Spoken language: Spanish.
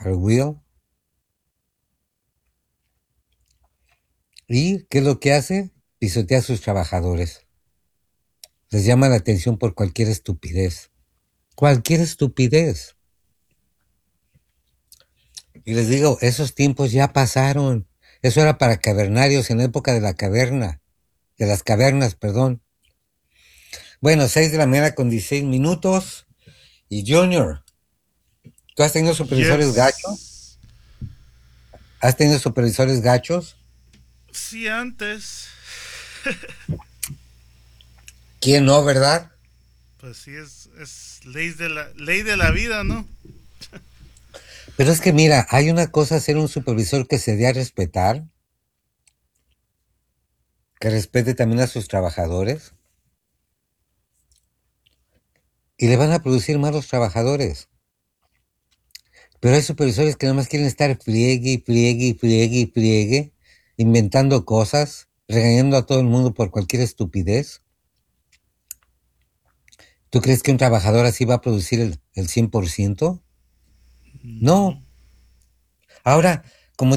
al will. ¿Y qué es lo que hace? Pisotea a sus trabajadores. Les llama la atención por cualquier estupidez. Cualquier estupidez. Y les digo, esos tiempos ya pasaron. Eso era para cavernarios en la época de la caverna. De las cavernas, perdón. Bueno, 6 de la mañana con 16 minutos. Y Junior, ¿tú has tenido supervisores gachos? Yes. ¿Has tenido supervisores gachos? Sí, antes. ¿Quién no, verdad? Pues sí, es ley de la vida, ¿no? Pero es que mira, hay una cosa ser un supervisor que se dé a respetar, que respete también a sus trabajadores, y le van a producir malos trabajadores. Pero hay supervisores que nada más quieren estar friegue y friegue y friegue y friegue, inventando cosas, regañando a todo el mundo por cualquier estupidez. ¿Tú crees que un trabajador así va a producir el 100%? No. No. Ahora,